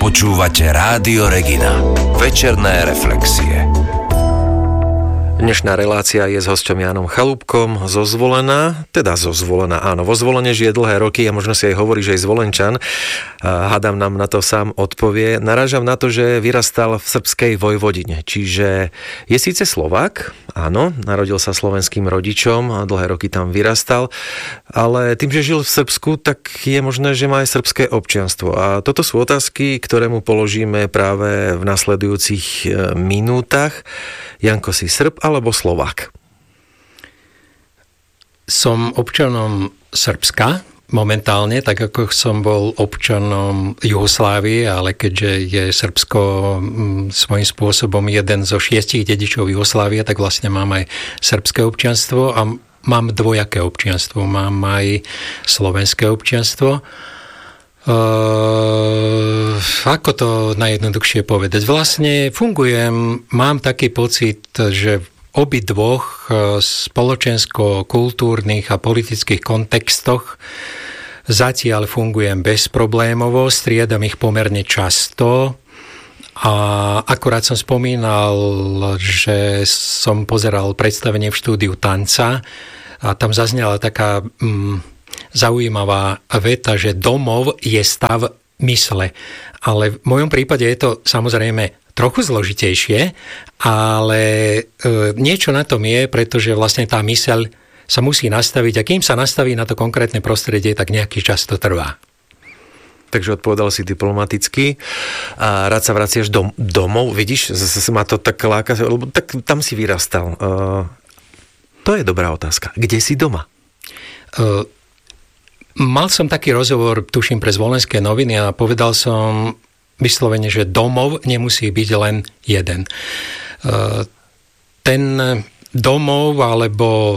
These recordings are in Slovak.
Počúvate Rádio Regina. Večerné reflexie. Dnešná relácia je s hosťom Jánom Chalúbkom zo Zvolena, áno, vo Zvolene žije dlhé roky a možno si aj hovorí, že je Zvolenčan. Hádam nám na to sám odpovie. Narážam na to, že vyrastal v srbskej Vojvodine, čiže je síce Slovák, áno, narodil sa slovenským rodičom a dlhé roky tam vyrastal, ale tým, že žil v Srbsku, tak je možné, že má aj srbské občianstvo. A toto sú otázky, ktoré mu položíme práve v nasledujúcich minútach. Janko, si Srb alebo Slovák? Som občanom Srbska momentálne, tak ako som bol občanom Juhoslávie, ale keďže je Srbsko svojím spôsobom jeden zo 6 dedičov Juhoslávie, tak vlastne mám aj srbské občianstvo a mám dvojaké občianstvo. Mám aj slovenské občianstvo. Ako to najjednoduchšie povedať? Vlastne mám taký pocit, že v obidvoch spoločensko-kultúrnych a politických kontextoch zatiaľ fungujem bezproblémovo, striedam ich pomerne často a akurát som spomínal, že som pozeral predstavenie v štúdiu tanca a tam zaznela taká zaujímavá veta, že domov je stav mysle. Ale v mojom prípade je to samozrejme trochu zložitejšie, ale niečo na tom je, pretože vlastne tá myseľ sa musí nastaviť a kým sa nastaví na to konkrétne prostredie, tak nejaký čas to trvá. Takže odpovedal si diplomaticky a rád sa vraciaš domov. Vidíš, zase ma to tak láka, lebo tak tam si vyrastal. To je dobrá otázka. Kde si doma? Mal som taký rozhovor, tuším, pre Zvolenské noviny a povedal som vyslovene, že domov nemusí byť len jeden. Ten domov, alebo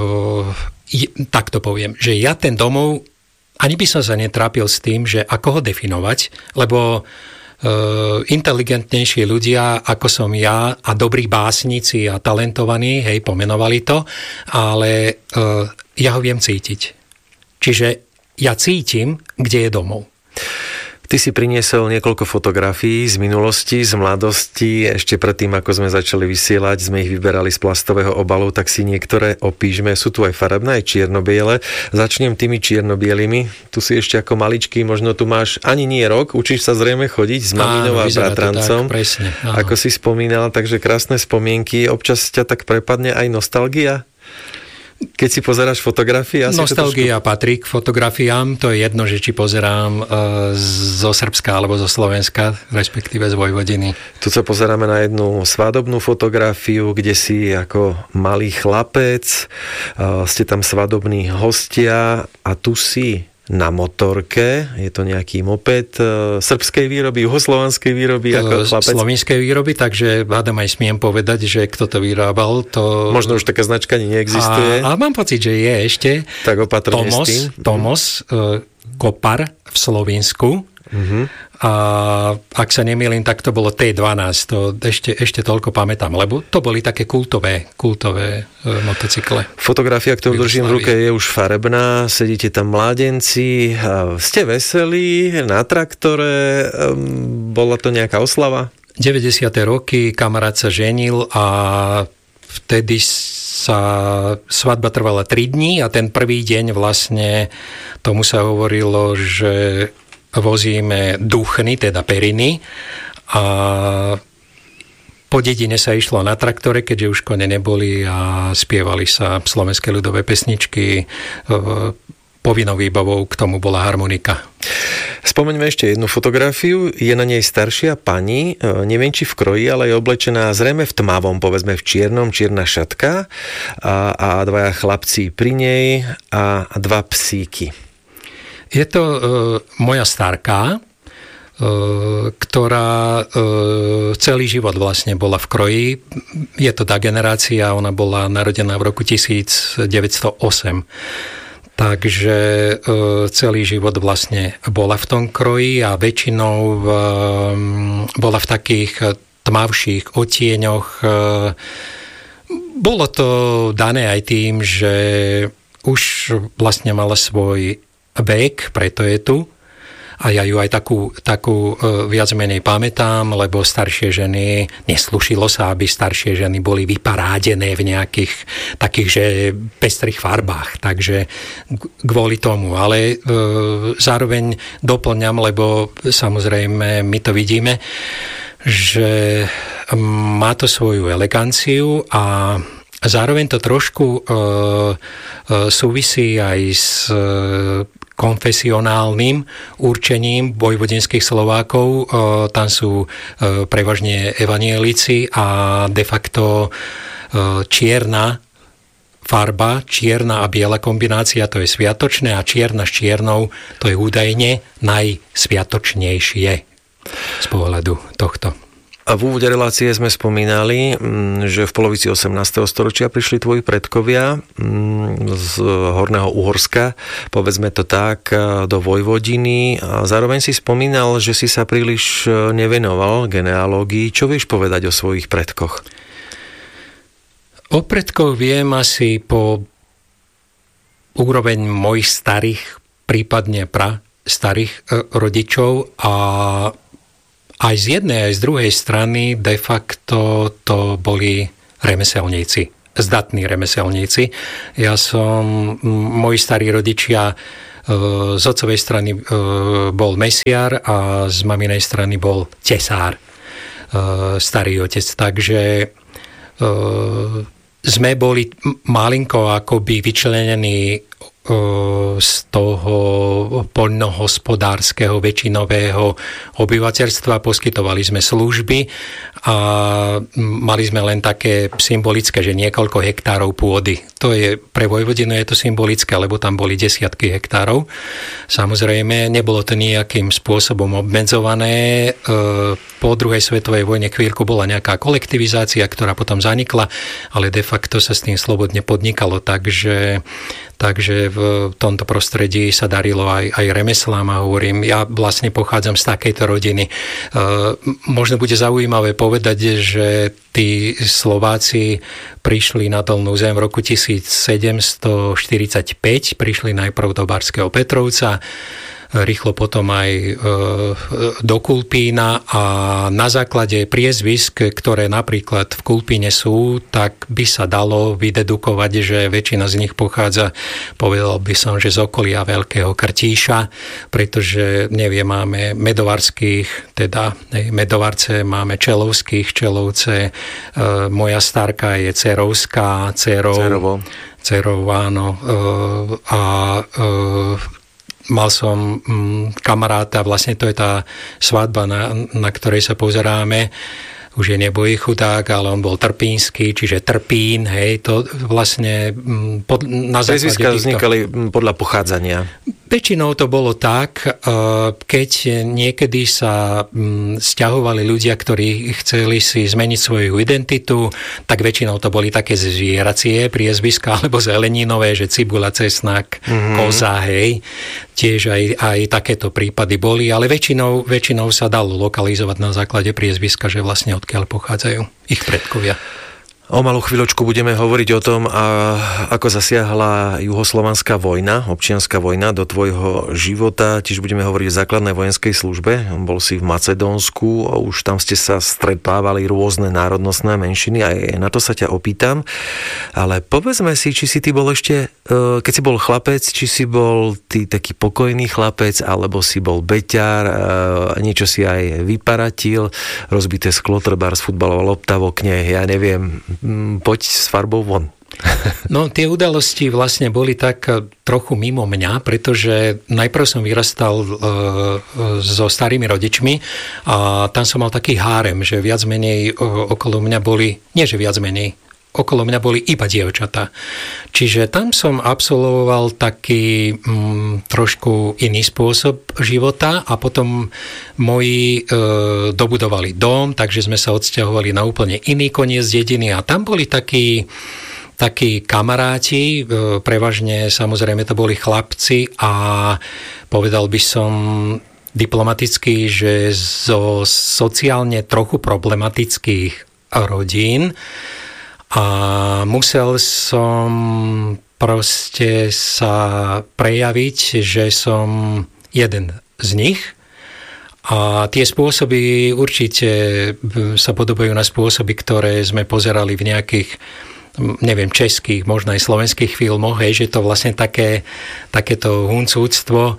takto poviem, že ja ten domov, ani by som sa netrápil s tým, že ako ho definovať, lebo inteligentnejší ľudia, ako som ja, a dobrí básnici a talentovaní, pomenovali to, ale ja ho viem cítiť. Čiže ja cítim, kde je domov. Ty si priniesol niekoľko fotografií z minulosti, z mladosti. Ešte predtým, ako sme začali vysielať, sme ich vyberali z plastového obalu, tak si niektoré opíšme. Sú tu aj farebné, aj čierno-biele. Začnem tými čierno-bielými. Tu si ešte ako maličký, možno tu máš ani nie rok, učíš sa zrejme chodiť s maminou a bratrancom. Tak, presne, ako si spomínal, takže krásne spomienky. Občas ťa tak prepadne aj nostalgia? Keď si pozeráš fotografie? Nostalgia patrí k fotografiám, to je jedno, že či pozerám zo Srbska alebo zo Slovenska, respektíve z Vojvodiny. Tu sa pozeráme na jednu svadobnú fotografiu, kde si ako malý chlapec, ste tam svadobní hostia a tu si na motorke, je to nejaký moped srbskej výroby, juhoslovanskej výroby ako chlapec? Slovenskej výroby, takže hádam aj smiem povedať, že kto to vyrábal, to... Možno už taká značka ani neexistuje. Ale mám pocit, že je ešte. Tak opatrne s tým. Tomos, Kopar v Slovinsku. A ak sa nemýlim, tak to bolo T12, to ešte toľko pamätám, lebo to boli také kultové motocykle. Fotografia, ktorú držím v ruke, je už farebná, sedíte tam mládenci, ste veselí, na traktore, bola to nejaká oslava? 90. roky, kamarát sa ženil a vtedy sa svadba trvala 3 dní a ten prvý deň vlastne tomu sa hovorilo, že vozíme duchny, teda periny a po dedine sa išlo na traktore, keďže už kone neboli a spievali sa slovenské ľudové pesničky. Povinnou výbavou k tomu bola harmonika. Spomeňme ešte jednu fotografiu. Je na nej staršia pani, neviem či v kroji, ale je oblečená zrejme v tmavom, povedzme v čiernom, čierna šatka a dvaja chlapci pri nej a 2 psíky. Je to moja starka, ktorá celý život vlastne bola v kroji. Je to tá generácia, ona bola narodená v roku 1908. Takže celý život vlastne bola v tom kroji a väčšinou bola v takých tmavších odtieňoch. Bolo to dané aj tým, že už vlastne mala svoj vek, preto je tu. a ja ju aj takú viac menej pamätám, lebo staršie ženy, neslušilo sa, aby staršie ženy boli vyparádené v nejakých takých, že pestrých farbách, takže kvôli tomu, ale zároveň doplňam, lebo samozrejme my to vidíme, že má to svoju eleganciu a zároveň to trošku súvisí aj s konfesionálnym určením vojvodinských Slovákov. Tam sú prevažne evanielici a de facto čierna farba, čierna a biela kombinácia, to je sviatočné a čierna s čiernou, to je údajne najsviatočnejšie z pohľadu tohto. A v úvode relácie sme spomínali, že v polovici 18. storočia prišli tvoji predkovia z Horného Uhorska, povedzme to tak, do Vojvodiny. A zároveň si spomínal, že si sa príliš nevenoval genealógii. Čo vieš povedať o svojich predkoch? O predkoch viem asi po úroveň mojich starých, prípadne starých rodičov a aj z jednej, aj z druhej strany de facto to boli remeselníci, zdatní remeselníci. Moji starí rodičia z otcovej strany bol mesiar a z maminej strany bol tesár, starý otec. Takže sme boli malinko akoby vyčlenení z toho poľnohospodárskeho väčšinového obyvateľstva, poskytovali sme služby a mali sme len také symbolické, že niekoľko hektárov pôdy. To je, pre Vojvodinu je to symbolické, lebo tam boli desiatky hektárov. Samozrejme, nebolo to nejakým spôsobom obmedzované. Po druhej svetovej vojne chvíľku bola nejaká kolektivizácia, ktorá potom zanikla, ale de facto sa s tým slobodne podnikalo, takže v tomto prostredí sa darilo aj remeslám a hovorím, ja vlastne pochádzam z takejto rodiny. Možno bude zaujímavé povedať, že tí Slováci prišli na Dolnú Zem v roku 1745, prišli najprv do Barského Petrovca, rýchlo potom aj do Kulpína a na základe priezvisk, ktoré napríklad v Kulpíne sú, tak by sa dalo vydedukovať, že väčšina z nich pochádza, povedal by som, že z okolia Veľkého Krtíša, pretože máme medovarských, teda medovarce, máme čelovských, čelovce, moja starka je cerovská, Cerov, áno, mal som kamaráta, vlastne to je tá svadba, na ktorej sa pozeráme, už je nebojí chudák, ale on bol trpínsky, čiže Trpín, hej, to vlastne na základe Prezviska vznikali podľa pochádzania. Väčšinou to bolo tak, keď niekedy sa sťahovali ľudia, ktorí chceli si zmeniť svoju identitu, tak väčšinou to boli také zvieracie priezviska alebo zeleninové, že cibula, cesnak, koza, hej. Tiež aj takéto prípady boli, ale väčšinou sa dalo lokalizovať na základe priezviska, že vlastne odkiaľ pochádzajú ich predkovia. O malú chvíľočku budeme hovoriť o tom, ako zasiahla juhoslovanská vojna, občianska vojna do tvojho života. Tiež budeme hovoriť o základnej vojenskej službe. Bol si v Macedónsku, už tam ste sa stretávali rôzne národnostné menšiny, aj na to sa ťa opýtam. Ale povedzme si, či si ty bol ešte, keď si bol chlapec, či si bol ty taký pokojný chlapec, alebo si bol beťar, niečo si aj vyparatil, rozbité sklo, trebárs, futbalová lopta v okne, ja neviem, poď s farbou von. No, tie udalosti vlastne boli tak trochu mimo mňa, pretože najprv som vyrastal so starými rodičmi a tam som mal taký hárem, že viac menej okolo mňa boli, nie že viac menej, okolo mňa boli iba dievčatá. Čiže tam som absolvoval taký trošku iný spôsob života a potom moji dobudovali dom, takže sme sa odsťahovali na úplne iný koniec dediny a tam boli takí kamaráti, prevažne samozrejme to boli chlapci a povedal by som diplomaticky, že zo sociálne trochu problematických rodín. A musel som proste sa prejaviť, že som jeden z nich. A tie spôsoby určite sa podobajú na spôsoby, ktoré sme pozerali v nejakých, neviem, českých, možno aj slovenských filmoch, že to vlastne takéto huncúctvo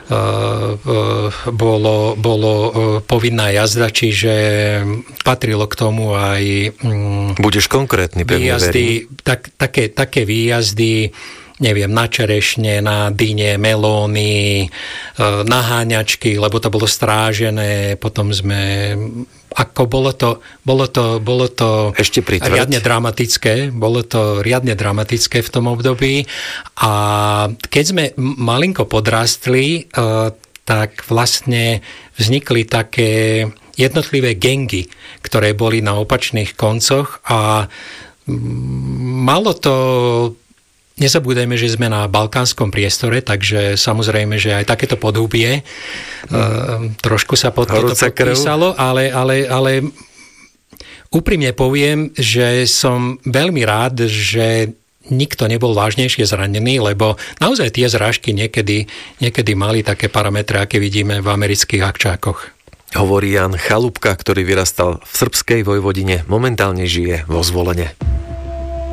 bolo povinná jazda, čiže patrilo k tomu aj Budeš konkrétny, pevne verím. Také výjazdy, neviem, na čerešne, na dyne, melóny, na háňačky, lebo to bolo strážené, potom sme... Ako bolo to ešte riadne dramatické, bolo to riadne dramatické v tom období a keď sme malinko podrástli, tak vlastne vznikli také jednotlivé gangy, ktoré boli na opačných koncoch a malo to... Nezabúdajme, že sme na balkánskom priestore, takže samozrejme, že aj takéto podhubie trošku sa pod toto podpísalo, ale úprimne poviem, že som veľmi rád, že nikto nebol vážnejšie zranený, lebo naozaj tie zrážky niekedy mali také parametre, aké vidíme v amerických akčákoch. Hovorí Ján Chalúbka, ktorý vyrastal v srbskej Vojvodine, momentálne žije vo Zvolene.